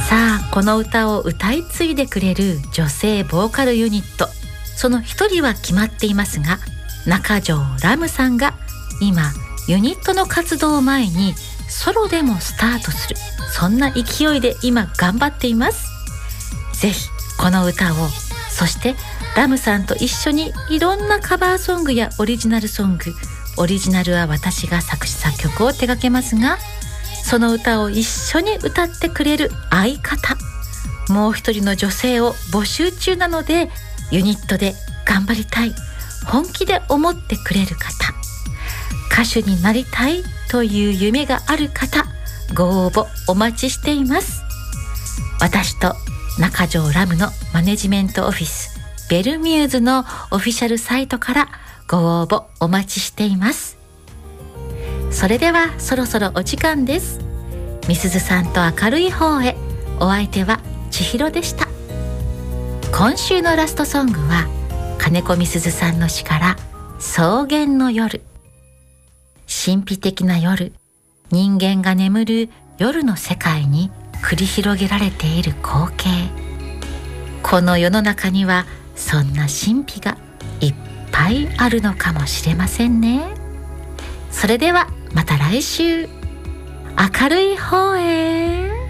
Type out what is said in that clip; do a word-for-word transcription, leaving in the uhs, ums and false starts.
さあ、この歌を歌い継いでくれる女性ボーカルユニット、その一人は決まっていますが、中条ラムさんが今ユニットの活動を前にソロでもスタートする、そんな勢いで今頑張っています。ぜひこの歌を、そしてラムさんと一緒にいろんなカバーソングやオリジナルソング、オリジナルは私が作詞作曲を手掛けますが、その歌を一緒に歌ってくれる相方、もう一人の女性を募集中なので、ユニットで頑張りたい、本気で思ってくれる方、歌手になりたいという夢がある方、ご応募お待ちしています。私と中条ラムのマネジメントオフィスベルミューズのオフィシャルサイトからご応募お待ちしています。それではそろそろお時間です。みすずさんと明るい方へ、お相手は千尋でした。今週のラストソングは金子みすずさんの詩から草原の夜。神秘的な夜、人間が眠る夜の世界に繰り広げられている光景。この世の中にはそんな神秘がいっぱいあるのかもしれませんね。それではまた来週、明るい方へ。